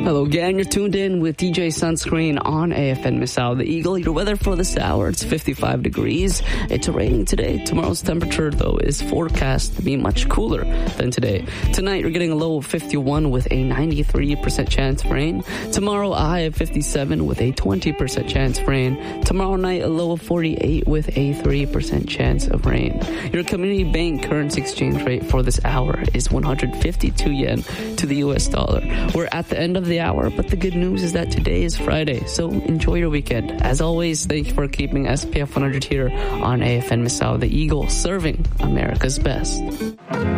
Hello, gang. You're tuned in with DJ Sunscreen on AFN Misao the Eagle. Your weather for this hour, it's 55 degrees. It's raining today. Tomorrow's temperature, though, is forecast to be much cooler than today. Tonight, you're getting a low of 51 with a 93% chance of rain. Tomorrow, a high of 57 with a 20% chance of rain. Tomorrow night, a low of 48 with a 3% chance of rain. Your community bank currency exchange rate for this hour is 152 yen to the US dollar. We're at the end of the hour, but the good news is that today is Friday, so enjoy your weekend. As always, thank you for keeping SPF 100 here on AFN Misao the Eagle, serving America's best.